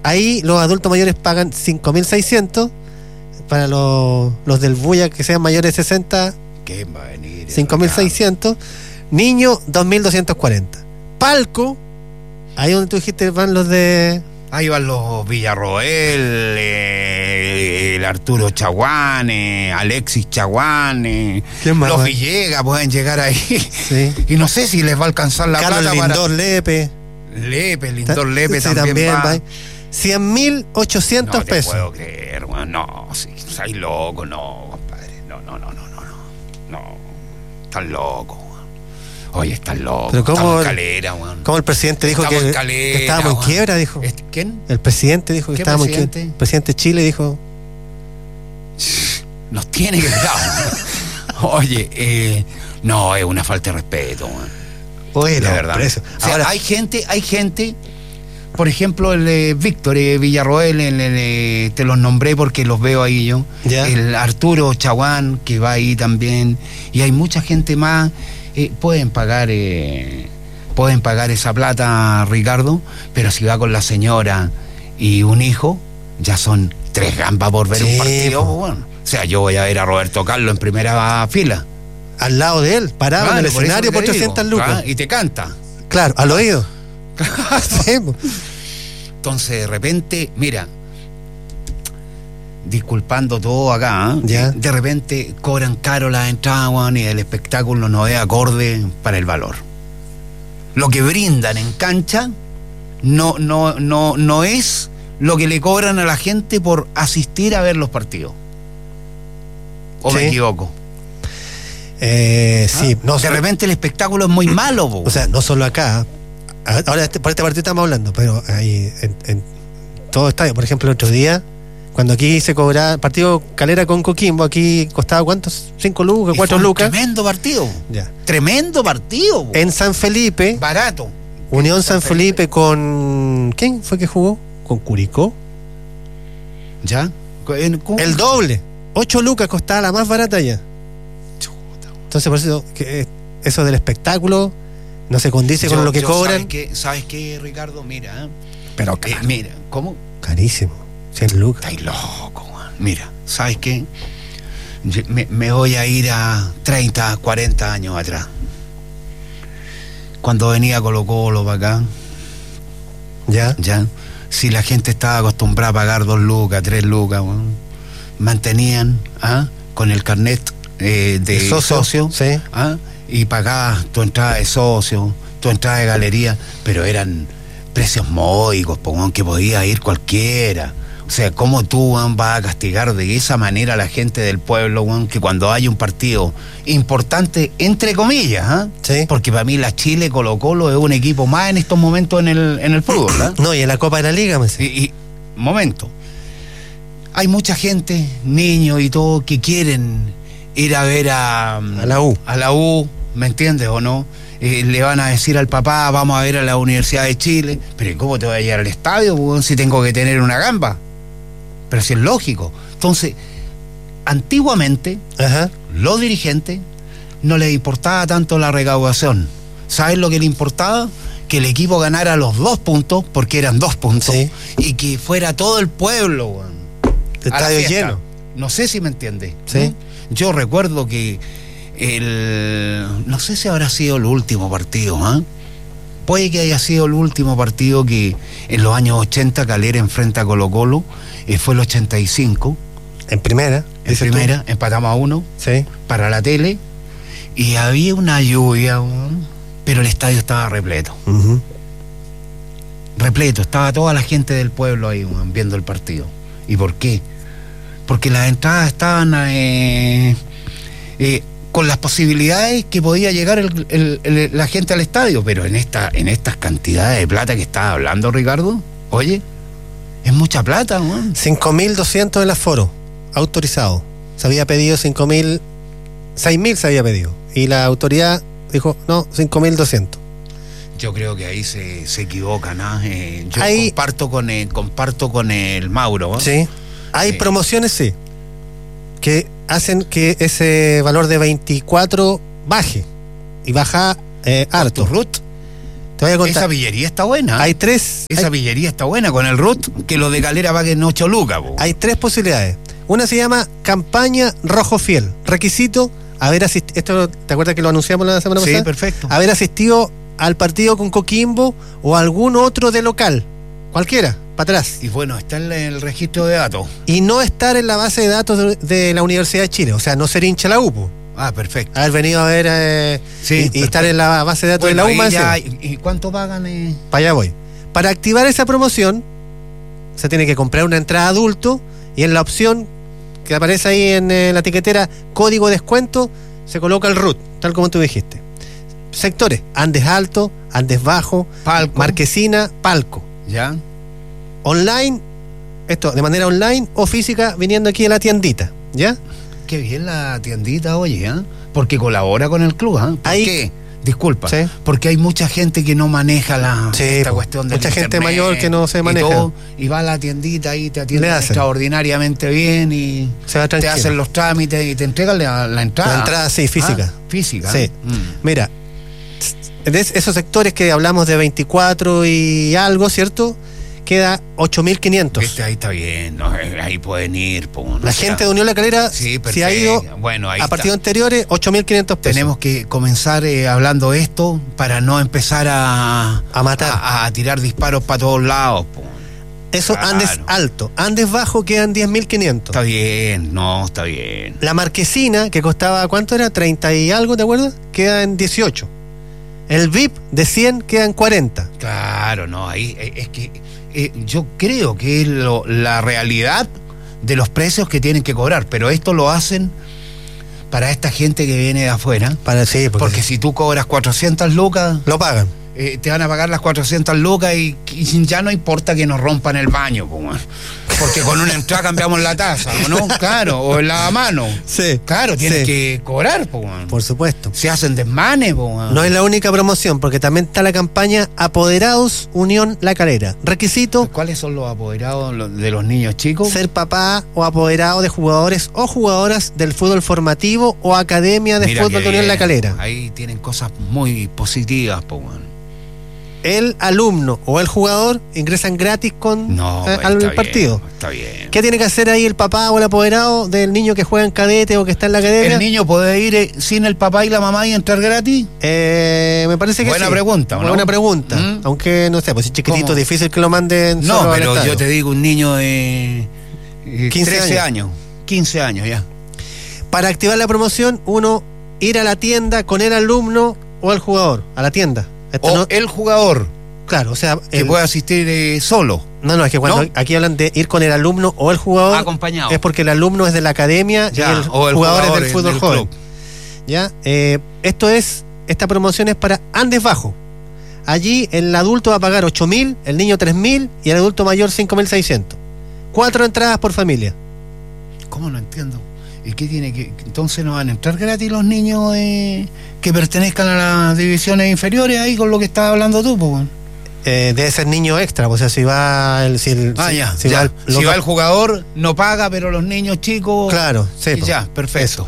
Ahí los adultos mayores pagan 5.600. Para los del Buya que sean mayores de 60, ¿Quién va a venir? 5.600. Niños, 2.240. Palco, ahí donde tú dijiste van los de... Ahí van los Villarroel, el Arturo Chaguane, Alexis Chaguane, los Villegas pueden llegar ahí. Sí. Y no sé si les va a alcanzar la Carlos plata Lindor Lepe. Lindor Lepe sí, también va. 100.800 pesos. No te puedo creer, man. No, sí, estáis loco, no, compadre. No. Estás loco, man. Oye, estás loco. Pero ¿cómo el presidente dijo que estábamos en quiebra, dijo? ¿Quién? El presidente dijo que estábamos en quiebra. El presidente de Chile dijo... Nos tiene que dar. Oye, no, es una falta de respeto, man. Oye, de verdad. O sea, ahora, hay gente... Por ejemplo, el Víctor Villarroel, te los nombré porque los veo ahí yo. ¿Ya? El Arturo Chaguán, que va ahí también. Y hay mucha gente más. Pueden pagar esa plata, Ricardo, pero si va con la señora y un hijo, ya son 3 gambas por ver un partido. Bueno. O sea, yo voy a ver a Roberto Carlos en primera fila. Al lado de él, parado en el escenario por 300 lucas. Y te canta. Claro, al oído. Entonces de repente, mira, disculpando todo acá, de repente cobran caro las entradas y el espectáculo no es acorde para el valor. Lo que brindan en cancha no es lo que le cobran a la gente por asistir a ver los partidos. ¿O me equivoco? Sí, no, de repente el espectáculo es muy malo. O sea, no solo acá. Ahora por este partido estamos hablando, pero ahí en todo estadio, por ejemplo, el otro día, cuando aquí se cobraba partido Calera con Coquimbo, aquí costaba ¿cuántos? 5 lucas, 4 lucas. Tremendo partido. Ya. Tremendo partido. En San Felipe. Barato. Unión San Felipe con... ¿Quién fue que jugó? ¿Con Curicó? ¿Ya? El doble. 8 lucas costaba la más barata ya. Entonces, por eso, eso del espectáculo no se condice con lo que cobran. ¿Sabes qué, Ricardo? Mira. Pero claro. Mira, ¿cómo? Carísimo. 100 lucas. Estáis loco, man. Mira, ¿sabes qué? Me voy a ir a 30, 40 años atrás. Cuando venía Colo-Colo para acá. ¿Ya? Si la gente estaba acostumbrada a pagar 2 lucas, 3 lucas, man, mantenían con el carnet de socio, sí. Y pagabas tu entrada de socio, tu entrada de galería, pero eran precios módicos, que podía ir cualquiera. O sea, ¿cómo tú, vas a castigar de esa manera a la gente del pueblo, que cuando hay un partido importante, entre comillas, sí. Porque para mí la Chile Colo-Colo es un equipo más en estos momentos en el fútbol, No, y en la Copa de la Liga, momento. Hay mucha gente, niños y todo, que quieren ir a ver a la U. A la U, ¿me entiendes o no? Le van a decir al papá, vamos a ver a la Universidad de Chile. Pero ¿cómo te voy a llevar al estadio, si tengo que tener una gamba? Pero si es lógico. Entonces, antiguamente, los dirigentes no les importaba tanto la recaudación. ¿Sabes lo que le importaba? Que el equipo ganara los 2 puntos, porque eran 2 puntos, sí. Y que fuera todo el pueblo, el estadio lleno. No sé si me entiendes. Sí. Yo recuerdo que no sé si habrá sido el último partido, puede que haya sido el último partido que en los años 80 Calera enfrenta a Colo-Colo, fue el 85. En primera. Empatamos a 1, sí. Para la tele, y había una lluvia, pero el estadio estaba repleto. Repleto, estaba toda la gente del pueblo ahí, viendo el partido. ¿Y por qué? Porque las entradas estaban con las posibilidades que podía llegar la gente al estadio, pero en estas cantidades de plata que estaba hablando, Ricardo, oye, es mucha plata, 5.200 el aforo autorizado. Se había pedido 5.000, 6.000 se había pedido, y la autoridad dijo no, 5.200. Yo creo que ahí se equivocan, yo ahí comparto con el Mauro, sí. Hay promociones, sí, que hacen que ese valor de 24 baje, y baja harto. Ruth. Te voy a contar. Esa pillería está buena. Hay tres. Esa pillería está buena con el RUT, que los de Calera paguen 8 lucas. Hay 3 posibilidades. Una se llama campaña Rojo Fiel. Requisito, haber asistido. Esto, ¿te acuerdas que lo anunciamos la semana pasada? Sí, perfecto. Haber asistido al partido con Coquimbo o algún otro de local. Cualquiera, para atrás. Y bueno, está en el registro de datos. Y no estar en la base de datos de la Universidad de Chile. O sea, no ser hincha de la UPO. Ah, perfecto. Haber venido a ver y estar en la base de datos de la UMA. ¿Y cuánto pagan? Para allá voy. Para activar esa promoción, se tiene que comprar una entrada adulto y en la opción que aparece ahí en la etiquetera código descuento, se coloca el RUT, tal como tú dijiste. Sectores: Andes Alto, Andes Bajo, Palco. Marquesina, Palco. Ya. Online, esto de manera online o física viniendo aquí a la tiendita, ¿ya? Qué bien la tiendita, oye, ¿eh? Porque colabora con el club, ¿eh? ¿Por qué? Disculpa, sí. Porque hay mucha gente que no maneja esta cuestión de mucha gente mayor que no se maneja y va a la tiendita y te atienden extraordinariamente bien y te hacen los trámites y te entregan la entrada. La entrada, sí, física. Física. Sí. Mira, esos sectores que hablamos de 24 y algo, ¿cierto? Queda 8.500. Ahí está bien, ¿no? Ahí pueden ir. La gente de Unión La Calera sí, si ha ido a partidos anteriores, 8.500 pesos. Tenemos que comenzar hablando esto para no empezar a matar, a tirar disparos para todos lados. Eso, claro. Andes Alto. Andes Bajo quedan 10.500. Está bien, está bien. La Marquesina, que costaba, ¿cuánto era? 30 y algo, ¿te acuerdas? Queda en 18. El VIP de 100 queda en 40. Claro, no, ahí es que yo creo que es la realidad de los precios que tienen que cobrar, pero esto lo hacen para esta gente que viene de afuera. Porque si tú cobras 400 lucas... Lo pagan. Te van a pagar las 400 lucas y ya no importa que nos rompan el baño, porque con una entrada cambiamos la taza, ¿no? Claro, o el lavamano. Sí. Claro, tienes que cobrar, por supuesto. Se hacen desmanes, No es la única promoción, porque también está la campaña Apoderados Unión La Calera. Requisito. ¿Cuáles son los apoderados de los niños chicos? Ser papá o apoderado de jugadores o jugadoras del fútbol formativo o academia de fútbol de Unión La Calera. Ahí tienen cosas muy positivas, El alumno o el jugador ingresan gratis al partido. Está bien. ¿Qué tiene que hacer ahí el papá o el apoderado del niño que juega en cadete o que está en la academia? ¿El niño puede ir sin el papá y la mamá y entrar gratis? Me parece que buena pregunta, ¿no? Buena pregunta. Aunque no sé, pues si chiquitito, difícil que lo manden. No, pero yo te digo, un niño de 13 años. 15 años ya. Para activar la promoción, uno ir a la tienda con el alumno o el jugador, a la tienda. El jugador. Claro, o sea... Que puede asistir solo. No, es que cuando aquí hablan de ir con el alumno o el jugador... Acompañado. Es porque el alumno es de la academia y el jugador es del fútbol joven. ¿Ya? Esta promoción es para Andes Bajo. Allí el adulto va a pagar 8.000, el niño 3.000 y el adulto mayor 5.600. 4 entradas por familia. ¿Cómo no entiendo? ¿Y qué tiene que...? Entonces no van a entrar gratis los niños que pertenezcan a las divisiones inferiores ahí con lo que estabas hablando tú, pues. Debe ser niño extra, o sea, si va el... Si va el jugador, no paga, pero los niños chicos... Claro, sí. Ya, perfecto.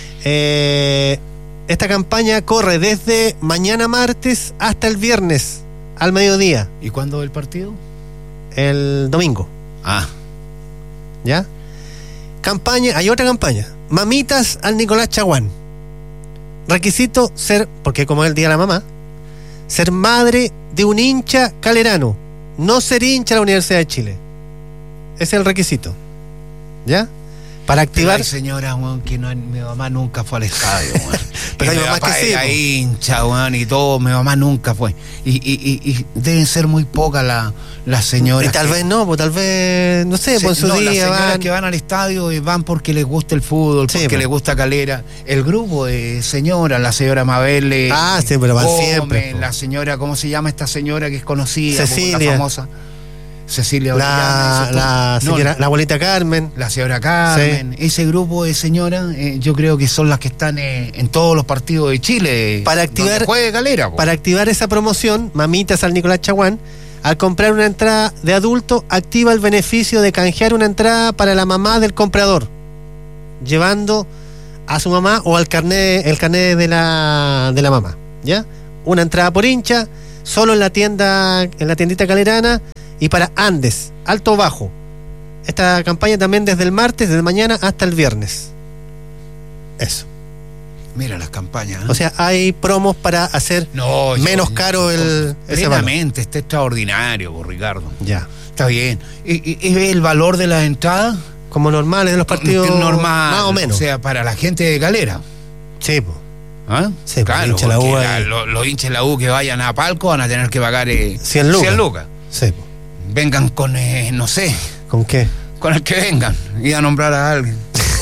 Esta campaña corre desde mañana martes hasta el viernes al mediodía. ¿Y cuándo el partido? El domingo. ¿Ya? Hay otra campaña. Mamitas al Nicolás Chaguán. Requisito ser, porque como es el día de la mamá, ser madre de un hincha calerano. No ser hincha de la Universidad de Chile. Ese es el requisito. ¿Ya? Para activar. Pero hay señora, que mi mamá nunca fue al estadio, pero hay mamás que sí. Hay hincha, y todo, mi mamá nunca fue. Y deben ser muy pocas las señoras. Y tal vez no, pues tal vez, no sé, por su día. Las señoras que van al estadio van porque les gusta el fútbol, porque les gusta Calera. El grupo de señoras, la señora Mabel. Sí, pero van siempre. La señora, ¿cómo se llama esta señora que es conocida? Cecilia. La famosa. Cecilia la abuelita Carmen. La señora Carmen. Sí. Ese grupo de señoras, yo creo que son las que están en todos los partidos de Chile. Para activar, juegue Calera. Para activar esa promoción, Mamitas al Nicolás Chaguán, al comprar una entrada de adulto, activa el beneficio de canjear una entrada para la mamá del comprador, llevando a su mamá o el carnet de la mamá. ¿Ya? Una entrada por hincha, solo en la tiendita calerana, y para Andes, alto o bajo. Esta campaña también desde el martes, desde mañana hasta el viernes. Eso. Mira las campañas. O sea, hay promos para hacer menos caro ese valor. Está extraordinario, Ricardo. Ya. Está bien. ¿Es el valor de las entradas? Como normales de los partidos. Normal. Más o menos. O sea, para la gente de Calera. Sí, pues. ¿Ah? Sí, claro, hincha la U los hinchas de la U que vayan a Palco van a tener que pagar 100 lucas. Sí. Vengan con, no sé. ¿Con qué? Con el que vengan. Y a nombrar a alguien.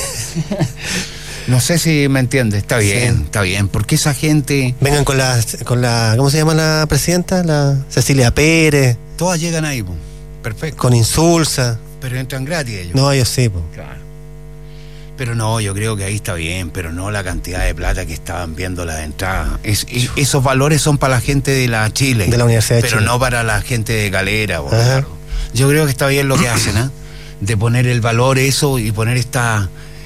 No sé si me entiende. Está bien. Porque esa gente... Vengan con la ¿cómo se llama la presidenta? La Cecilia Pérez. Todas llegan ahí, po. Perfecto. Con Insulsa. Pero entran gratis ellos. No, ellos sí, po. Claro. Pero no, yo creo que ahí está bien, pero no la cantidad de plata que estaban viendo las entradas. Esos valores son para la gente de la Chile. De la Universidad de Chile. Pero no para la gente de Calera. Yo creo que está bien lo que hacen, ¿eh? De poner el valor eso y poner estas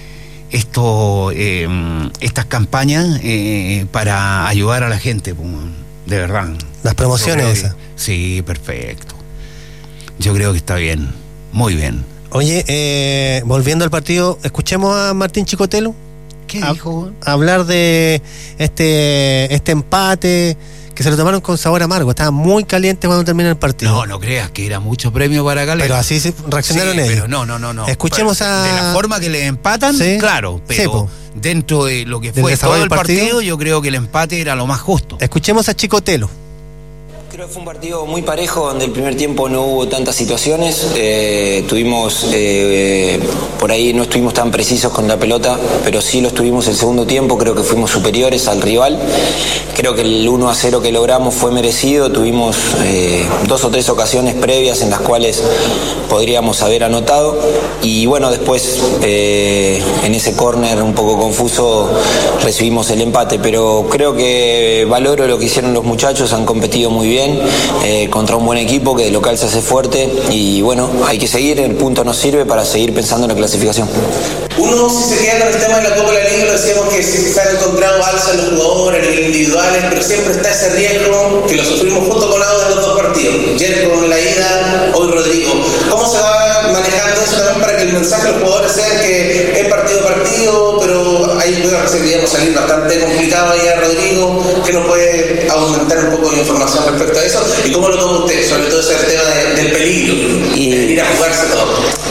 campañas para ayudar a la gente, de verdad. Las promociones esas. Sí, perfecto. Yo creo que está bien, muy bien. Oye, volviendo al partido, escuchemos a Martín Chicotelo. ¿Qué dijo? Hablar de este empate, que se lo tomaron con sabor amargo. Estaba muy caliente cuando termina el partido. No creas que era mucho premio para Calera. Pero así reaccionaron ellos. Pero no. Escuchemos de la forma que le empatan, sí, claro, pero sí, dentro de lo que fue todo el partido, yo creo que el empate era lo más justo. Escuchemos a Chicotelo. Creo que fue un partido muy parejo, donde el primer tiempo no hubo tantas situaciones, tuvimos, por ahí no estuvimos tan precisos con la pelota, pero sí lo estuvimos el segundo tiempo, creo que fuimos superiores al rival, creo que el 1-0 que logramos fue merecido, tuvimos 2 o 3 ocasiones previas en las cuales podríamos haber anotado, y bueno, después en ese córner un poco confuso recibimos el empate, pero creo que valoro lo que hicieron los muchachos, han competido muy bien, contra un buen equipo que de local se hace fuerte y bueno, hay que seguir, el punto nos sirve para seguir pensando en la clasificación. Uno, si se queda con el tema de la Copa de la Liga, lo decíamos que se han encontrado alzas los jugadores a nivel individuales, pero siempre está ese riesgo que lo sufrimos junto con Auda en los 2 partidos, Jerko en la ida, hoy Rodrigo. ¿Cómo se va manejando eso también para que el mensaje de los jugadores sea que es partido a partido, pero ahí puede salir bastante complicado ahí a Rodrigo, que nos puede aumentar un poco de información respecto a eso? ¿Y cómo lo toma usted, sobre todo ese tema del peligro, ir a jugarse todo?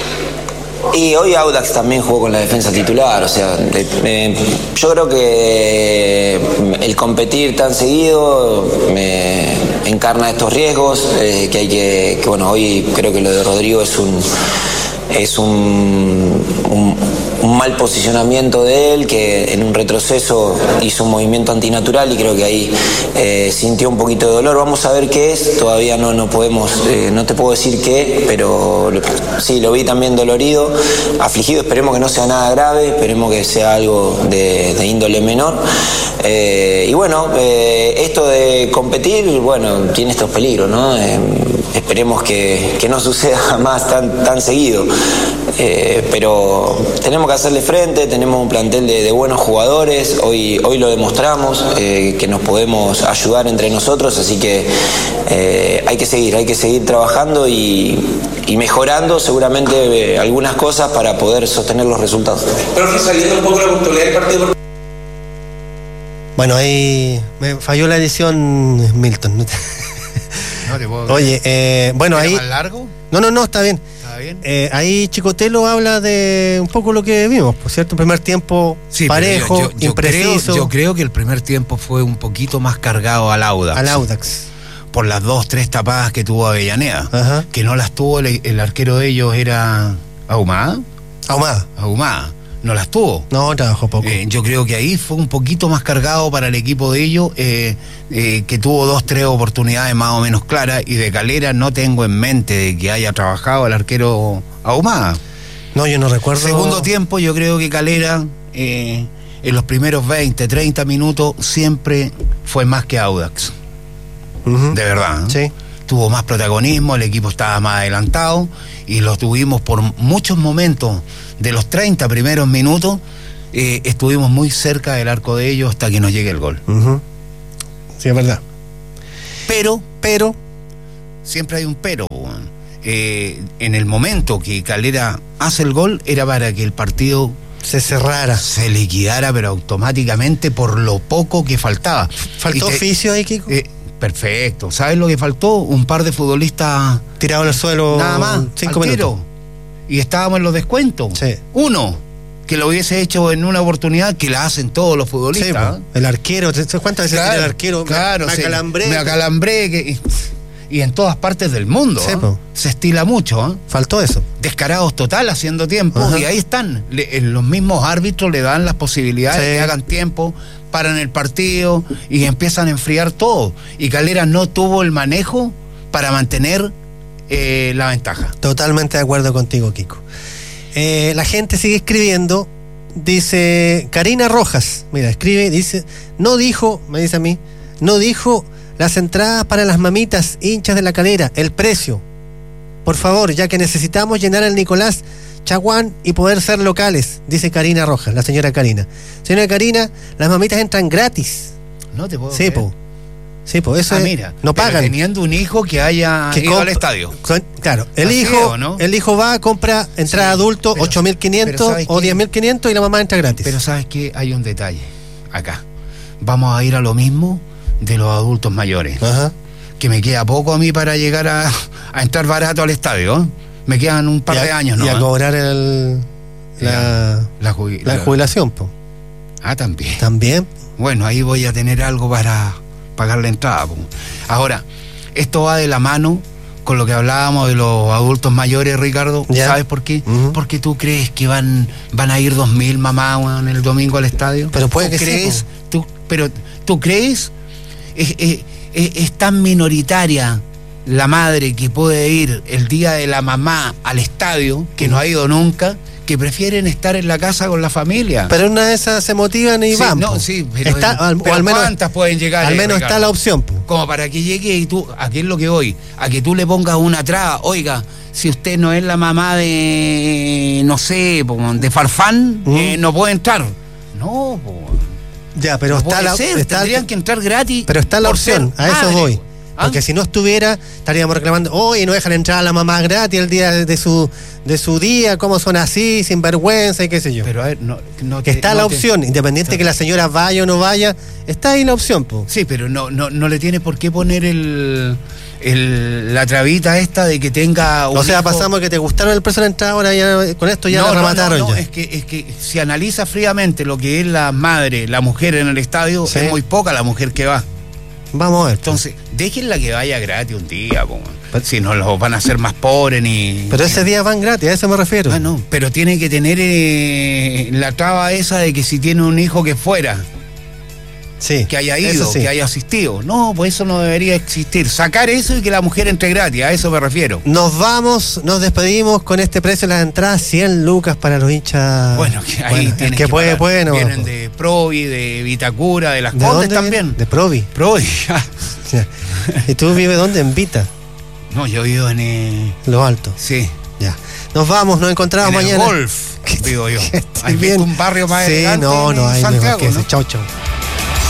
Y hoy Audax también jugó con la defensa titular, o sea, yo creo que el competir tan seguido encarna estos riesgos, que hay que bueno, hoy creo que lo de Rodrigo es un mal posicionamiento de él, que en un retroceso hizo un movimiento antinatural y creo que ahí sintió un poquito de dolor. Vamos a ver qué es, todavía no podemos, no te puedo decir qué, pero sí, lo vi también dolorido, afligido, esperemos que no sea nada grave, esperemos que sea algo de índole menor. Y bueno, esto de competir, bueno, tiene estos peligros, ¿no? Esperemos que no suceda más tan seguido, pero tenemos que hacerle frente, tenemos un plantel de buenos jugadores, hoy lo demostramos, que nos podemos ayudar entre nosotros, así que hay que seguir trabajando y mejorando seguramente algunas cosas para poder sostener los resultados. Pero saliendo un poco la puntualidad del partido. Bueno, ahí me falló la edición, Milton. No te puedo. Oye, bueno, ahí. ¿Más largo? No, está bien. Ahí Chicotelo habla de un poco lo que vimos, por cierto, primer tiempo sí, parejo, impreciso. Yo creo que el primer tiempo fue un poquito más cargado al Audax. Por las 2-3 tapadas que tuvo Avellaneda. Ajá. Que no las tuvo el arquero de ellos, era Ahumada. No las tuvo. No, trabajó poco. Yo creo que ahí fue un poquito más cargado para el equipo de ellos, que tuvo 2-3 oportunidades más o menos claras, y de Calera no tengo en mente de que haya trabajado el arquero Ahumada. No, yo no recuerdo. Segundo tiempo, yo creo que Calera en los primeros 20-30 minutos siempre fue más que Audax. Uh-huh. De verdad, ¿no? Sí. Tuvo más protagonismo, el equipo estaba más adelantado y lo tuvimos por muchos momentos. De los 30 primeros minutos estuvimos muy cerca del arco de ellos hasta que nos llegue el gol. Uh-huh. Sí, es verdad. Pero siempre hay un pero. En el momento que Calera hace el gol, era para que el partido se cerrara, se liquidara, pero automáticamente por lo poco que faltaba. ¿Faltó oficio ahí, Kiko? Perfecto. ¿Sabes lo que faltó? Un par de futbolistas tirados al suelo, nada más, 5 minutos. Y estábamos en los descuentos. Sí. Uno, que lo hubiese hecho en una oportunidad que la hacen todos los futbolistas. Sí, el arquero, ¿cuántas veces tiene el arquero? Claro, me acalambré. Y en todas partes del mundo sí, se estila mucho. Faltó eso. Descarados total haciendo tiempo. Ajá. Y ahí están. Los mismos árbitros le dan las posibilidades de que hagan tiempo, paran el partido y empiezan a enfriar todo. Y Calera no tuvo el manejo para mantener la ventaja. Totalmente de acuerdo contigo, Kiko. La gente sigue escribiendo. Dice Karina Rojas, mira, escribe, dice, me dice a mí, no dijo las entradas para las mamitas hinchas de la Calera, el precio, por favor, ya que necesitamos llenar el Nicolás Chaguán y poder ser locales, dice Karina Rojas, la señora Karina. Señora Karina, las mamitas entran gratis. No te puedo creer. Sí, eso mira, no pagan. Teniendo un hijo que haya ido al estadio. Claro, el hijo va, compra entrada adulto, 8.500 o 10.500 y la mamá entra gratis. Pero ¿sabes qué? Hay un detalle acá. Vamos a ir a lo mismo de los adultos mayores. Ajá. Que me queda poco a mí para llegar a entrar barato al estadio. Me quedan un par de años, ¿no? Y a cobrar la jubilación, po. También. También. Bueno, ahí voy a tener algo para pagar la entrada. Esto va de la mano con lo que hablábamos de los adultos mayores, Ricardo. ¿Ya? ¿Sabes por qué? Uh-huh. Porque tú crees que van a ir 2.000 mamás el domingo al estadio. Pero puede que crees, sí. Pero tú crees, es tan minoritaria la madre que puede ir el día de la mamá al estadio, que no ha ido nunca, que prefieren estar en la casa con la familia. Pero una de esas se motivan y van. No, sí, pero al menos, ¿cuántas pueden llegar? Al menos Ricardo, está la opción. Como para que llegue y tú, aquí es lo que voy, a que tú le pongas una traba. Oiga, si usted no es la mamá de, no sé, de Farfán, no puede entrar. No, ya, pero no tendrían que entrar gratis. Pero está la opción, a eso voy. Porque si no estuviera, estaríamos reclamando, no dejan entrar a la mamá gratis el día de su día, cómo son así, sin vergüenza y qué sé yo. Pero a ver, está la opción, independiente que la señora vaya o no vaya, está ahí la opción, po. Sí, pero no le tiene por qué poner la trabita esta de que tenga un hijo. Pasamos que te gustaron el precio de la entrada, ahora ya con esto ya la remataron. Es que si analiza fríamente lo que es la madre, la mujer en el estadio, sí, es muy poca la mujer que va. Vamos a ver. Entonces, déjenla que vaya gratis un día, si no los van a hacer más pobres ni... Pero ese día van gratis, a eso me refiero. No, pero tiene que tener la traba esa de que si tiene un hijo que fuera, sí, que haya ido, sí, que haya asistido. No, pues eso no debería existir. Sacar eso y que la mujer entre gratis, a eso me refiero. Nos vamos, nos despedimos con este precio de las entradas, 100 lucas para los hinchas. Bueno, que ahí tienen que puede, no. Vienen de Provi, de Vitacura, de Las Condes también. De Provi. ¿Y tú vives dónde? ¿En Vita? No, yo vivo en... Lo Alto. Sí. Ya. Nos vamos, nos encontramos mañana. Golf, digo yo. Hay un barrio más elegante no, hay Santiago, mejor que ese. Chau.